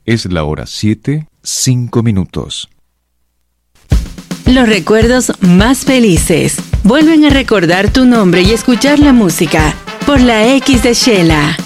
Es la hora 7:05. Los recuerdos más felices vuelven a recordar tu nombre y escuchar la música por la X de Shela.